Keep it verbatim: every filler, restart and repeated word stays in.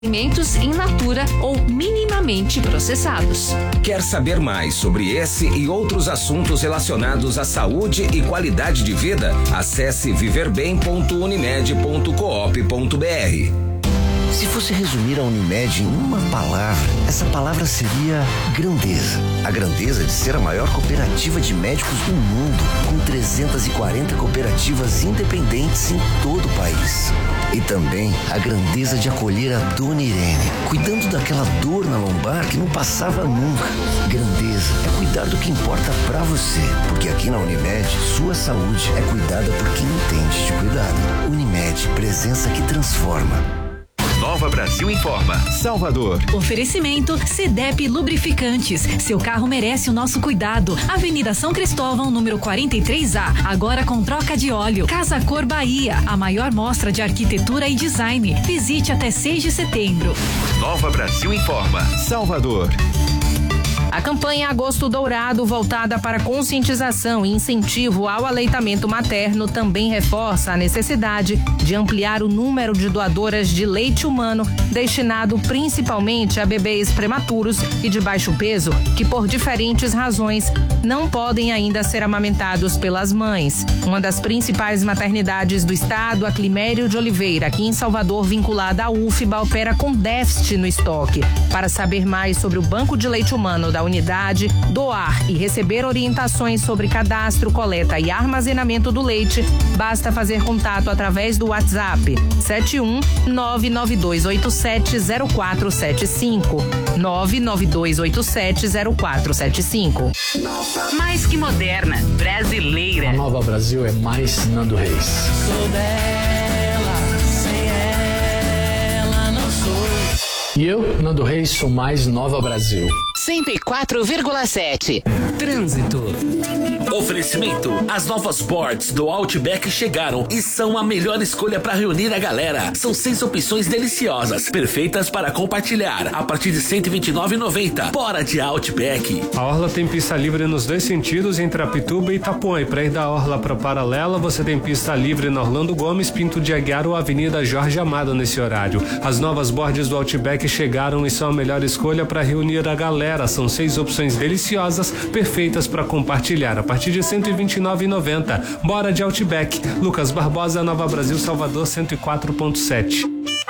alimentos in natura ou minimamente processados. Quer saber mais sobre esse e outros assuntos relacionados à saúde e qualidade de vida? Acesse viver bem ponto unimed ponto coop ponto br. Se fosse resumir a Unimed em uma palavra, essa palavra seria grandeza. A grandeza de ser a maior cooperativa de médicos do mundo, com trezentas e quarenta cooperativas independentes em todo o país. E também a grandeza de acolher a Dona Irene, cuidando daquela dor na lombar que não passava nunca. Grandeza é cuidar do que importa pra você, porque aqui na Unimed, sua saúde é cuidada por quem entende de cuidado. Unimed, presença que transforma. Nova Brasil informa. Salvador. Oferecimento Cedep Lubrificantes. Seu carro merece o nosso cuidado. Avenida São Cristóvão, número quarenta e três A. Agora com troca de óleo. Casa Cor Bahia. A maior mostra de arquitetura e design. Visite até seis de setembro. Nova Brasil informa. Salvador. A campanha Agosto Dourado, voltada para conscientização e incentivo ao aleitamento materno, também reforça a necessidade de ampliar o número de doadoras de leite humano, destinado principalmente a bebês prematuros e de baixo peso, que por diferentes razões não podem ainda ser amamentados pelas mães. Uma das principais maternidades do estado, a Climério de Oliveira, aqui em Salvador, vinculada à U F B A, opera com déficit no estoque. Para saber mais sobre o banco de leite humano da unidade, doar e receber orientações sobre cadastro, coleta e armazenamento do leite, basta fazer contato através do WhatsApp sete um nove nove dois oito sete zero quatro sete cinco nove nove dois oito sete zero quatro sete cinco. Mais que moderna, brasileira. A Nova Brasil é mais Nando Reis. Sou dela, sem ela não sou. E eu, Nando Reis, sou mais Nova Brasil. cento e quatro vírgula sete. Trânsito. Oferecimento: as novas boards do Outback chegaram e são a melhor escolha para reunir a galera. São seis opções deliciosas, perfeitas para compartilhar, a partir de cento e vinte e nove reais e noventa centavos. Bora de Outback. A Orla tem pista livre nos dois sentidos, entre Apituba e Itapuã. E para ir da Orla para Paralela, você tem pista livre na Orlando Gomes, Pinto de Aguiar ou Avenida Jorge Amado nesse horário. As novas boards do Outback chegaram e são a melhor escolha para reunir a galera. São seis opções deliciosas, perfeitas para compartilhar, a partir de cento e vinte e nove reais e noventa centavos. Bora de Outback. Lucas Barbosa, Nova Brasil, Salvador, cento e quatro ponto sete.